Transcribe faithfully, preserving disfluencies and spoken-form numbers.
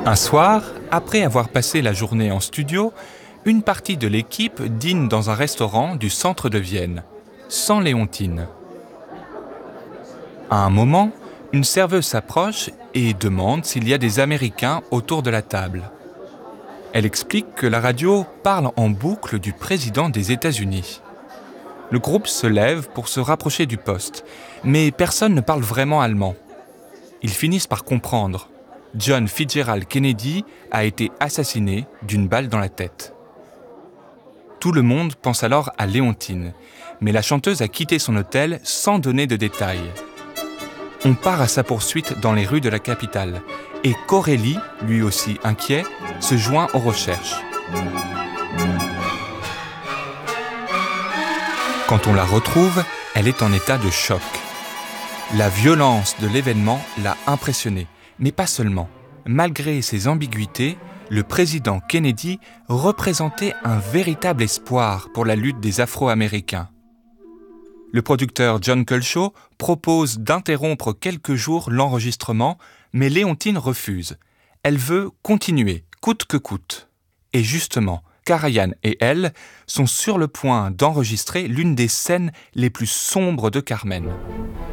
Un soir, après avoir passé la journée en studio, une partie de l'équipe dîne dans un restaurant du centre de Vienne, sans Léontine. À un moment, une serveuse s'approche et demande s'il y a des Américains autour de la table. Elle explique que la radio parle en boucle du président des États-Unis. Le groupe se lève pour se rapprocher du poste, mais personne ne parle vraiment allemand. Ils finissent par comprendre. John Fitzgerald Kennedy a été assassiné d'une balle dans la tête. Tout le monde pense alors à Léontine, mais la chanteuse a quitté son hôtel sans donner de détails. On part à sa poursuite dans les rues de la capitale, et Corelli, lui aussi inquiet, se joint aux recherches. Quand on la retrouve, elle est en état de choc. La violence de l'événement l'a impressionnée, mais pas seulement. Malgré ses ambiguïtés, le président Kennedy représentait un véritable espoir pour la lutte des Afro-Américains. Le producteur John Culshaw propose d'interrompre quelques jours l'enregistrement, mais Léontine refuse. Elle veut continuer, coûte que coûte. Et justement, Karajan et elle sont sur le point d'enregistrer l'une des scènes les plus sombres de Carmen.